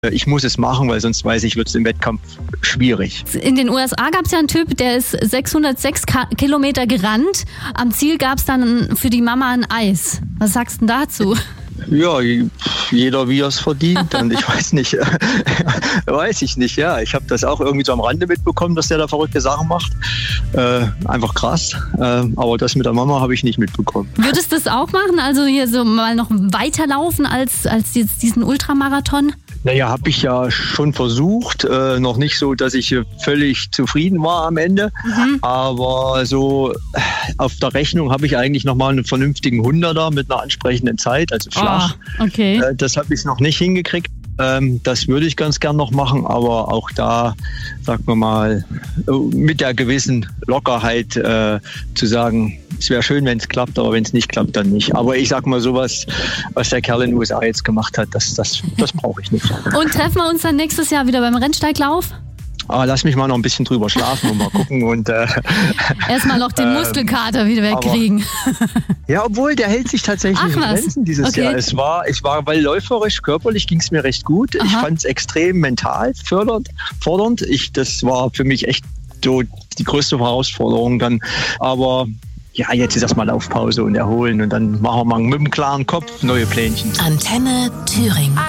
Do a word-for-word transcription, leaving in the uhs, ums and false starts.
Ich muss es machen, weil sonst weiß ich, wird es im Wettkampf schwierig. In den U S A gab es ja einen Typ, der ist sechshundertsechs Kilometer gerannt. Am Ziel gab es dann für die Mama ein Eis. Was sagst du denn dazu? Ja, jeder wie er es verdient. Und ich weiß nicht, weiß ich nicht, ja. Ich habe das auch irgendwie so am Rande mitbekommen, dass der da verrückte Sachen macht. Äh, einfach krass. Äh, aber das mit der Mama habe ich nicht mitbekommen. Würdest du das auch machen? Also hier so mal noch weiterlaufen als, als diesen Ultramarathon? Naja, habe ich ja schon versucht. Äh, noch nicht so, dass ich völlig zufrieden war am Ende. Mhm. Aber so auf der Rechnung habe ich eigentlich nochmal einen vernünftigen Hunderter mit einer ansprechenden Zeit, also flach. Oh, okay. Äh, das habe ich noch nicht hingekriegt. Ähm, das würde ich ganz gern noch machen, aber auch da, sagen wir mal, mit der gewissen Lockerheit äh, zu sagen, es wäre schön, wenn es klappt, aber wenn es nicht klappt, dann nicht. Aber ich sag mal, sowas, was der Kerl in den U S A jetzt gemacht hat, das, das, das brauche ich nicht. Und treffen wir uns dann nächstes Jahr wieder beim Rennsteiglauf? Ah, lass mich mal noch ein bisschen drüber schlafen und mal gucken. Und äh, erstmal noch den Muskelkater äh, wieder wegkriegen. Aber, ja, obwohl, der hält sich tatsächlich Ach, in Grenzen dieses okay. Jahr. Es war, ich war, weil läuferisch, körperlich ging es mir recht gut. Aha. Ich fand es extrem mental fördernd, fordernd. Ich, das war für mich echt so die größte Herausforderung dann. Aber ja, jetzt ist erstmal Laufpause und erholen und dann machen wir mal mit dem klaren Kopf neue Plänchen. Antenne Thüringen.